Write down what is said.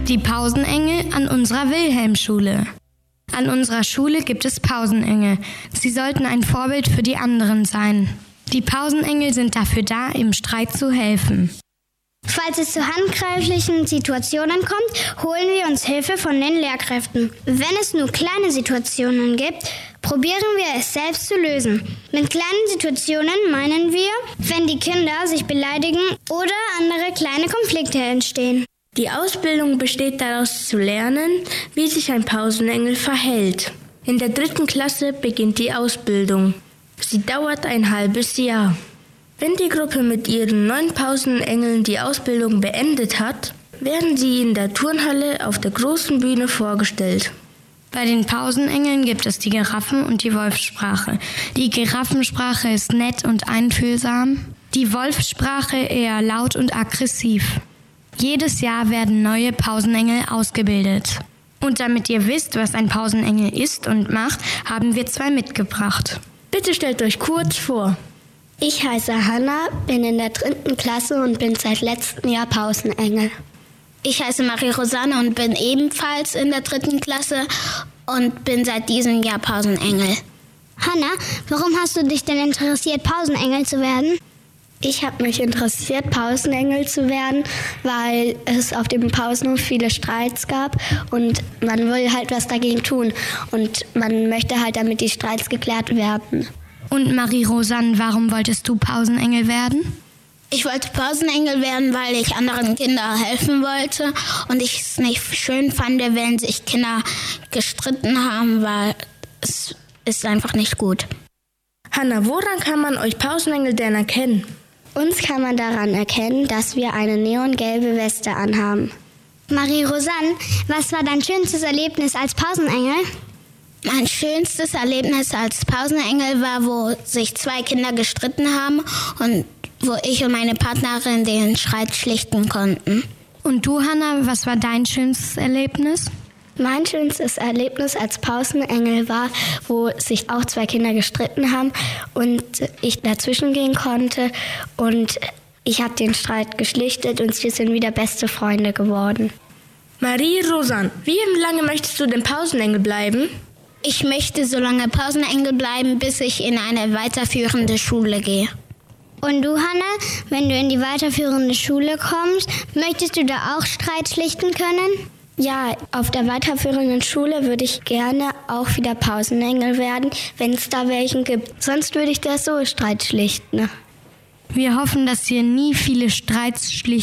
Die Pausenengel an unserer Wilhelmschule. An unserer Schule gibt es Pausenengel. Sie sollten ein Vorbild für die anderen sein. Die Pausenengel sind dafür da, im Streit zu helfen. Falls es zu handgreiflichen Situationen kommt, holen wir uns Hilfe von den Lehrkräften. Wenn es nur kleine Situationen gibt, probieren wir es selbst zu lösen. Mit kleinen Situationen meinen wir, wenn die Kinder sich beleidigen oder andere kleine Konflikte entstehen. Die Ausbildung besteht daraus zu lernen, wie sich ein Pausenengel verhält. In der 3. Klasse beginnt die Ausbildung. Sie dauert ein halbes Jahr. Wenn die Gruppe mit ihren 9 Pausenengeln die Ausbildung beendet hat, werden sie in der Turnhalle auf der großen Bühne vorgestellt. Bei den Pausenengeln gibt es die Giraffen- und die Wolfssprache. Die Giraffensprache ist nett und einfühlsam, die Wolfssprache eher laut und aggressiv. Jedes Jahr werden neue Pausenengel ausgebildet. Und damit ihr wisst, was ein Pausenengel ist und macht, haben wir 2 mitgebracht. Bitte stellt euch kurz vor. Ich heiße Hanna, bin in der 3. Klasse und bin seit letztem Jahr Pausenengel. Ich heiße Marie-Rosanne und bin ebenfalls in der 3. Klasse und bin seit diesem Jahr Pausenengel. Hanna, warum hast du dich denn interessiert, Pausenengel zu werden? Ich habe mich interessiert, Pausenengel zu werden, weil es auf dem Pausenhof viele Streits gab und man will halt was dagegen tun und man möchte halt, damit die Streits geklärt werden. Und Marie-Rosanne, warum wolltest du Pausenengel werden? Ich wollte Pausenengel werden, weil ich anderen Kindern helfen wollte und ich es nicht schön fand, wenn sich Kinder gestritten haben, weil es ist einfach nicht gut. Hanna, woran kann man euch Pausenengel denn erkennen? Uns kann man daran erkennen, dass wir eine neongelbe Weste anhaben. Marie-Rosanne, was war dein schönstes Erlebnis als Pausenengel? Mein schönstes Erlebnis als Pausenengel war, wo sich 2 Kinder gestritten haben und wo ich und meine Partnerin den Streit schlichten konnten. Und du, Hanna, was war dein schönstes Erlebnis? Mein schönstes Erlebnis als Pausenengel war, wo sich auch 2 Kinder gestritten haben und ich dazwischen gehen konnte und ich habe den Streit geschlichtet und wir sind wieder beste Freunde geworden. Marie-Rosanne, wie lange möchtest du denn Pausenengel bleiben? Ich möchte so lange Pausenengel bleiben, bis ich in eine weiterführende Schule gehe. Und du, Hanna, wenn du in die weiterführende Schule kommst, möchtest du da auch Streit schlichten können? Ja, auf der weiterführenden Schule würde ich gerne auch wieder Pausenengel werden, wenn es da welchen gibt. Sonst würde ich das so Streit schlichten. Wir hoffen, dass ihr nie viele Streits schlichtet.